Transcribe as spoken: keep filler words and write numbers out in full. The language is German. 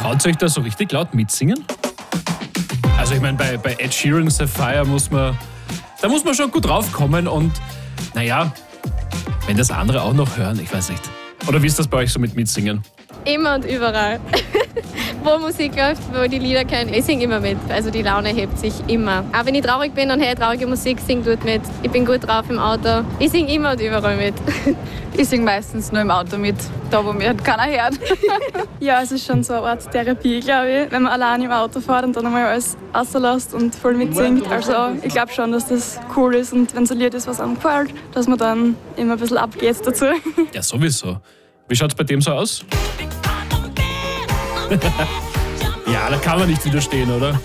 Traut ihr euch da so richtig laut mitsingen? Also ich meine, bei, bei Ed Sheeran Sapphire muss man, da muss man schon gut draufkommen und naja, wenn das andere auch noch hören, ich weiß nicht. Oder wie ist das bei euch so mit Mitsingen? Immer und überall. Wo Musik läuft, wo die Lieder kennen, ich singe immer mit. Also die Laune hebt sich immer. Auch wenn ich traurig bin und höre traurige Musik, singe gut mit. Ich bin gut drauf im Auto. Ich singe immer und überall mit. Ich singe meistens nur im Auto mit, da wo mir keiner hört. Ja, es ist schon so eine Art Therapie, glaube ich, wenn man allein im Auto fährt und dann einmal alles rauslässt und voll mitsingt. Also ich glaube schon, dass das cool ist und wenn so ein Lied ist, was einem gefällt, dass man dann immer ein bisschen abgeht dazu. Ja, sowieso. Wie schaut es bei dem so aus? Ja, da kann man nicht widerstehen, oder?